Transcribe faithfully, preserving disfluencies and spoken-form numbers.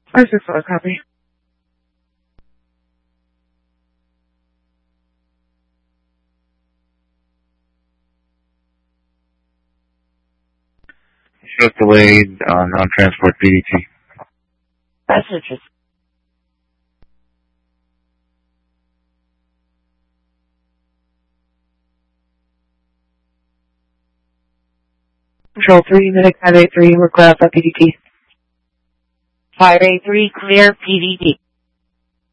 five six four, copy. Shows delayed on non-transport P D T. Messages. Control three, Medic five eight three, we're clear out P D T. five eight three, clear P D T.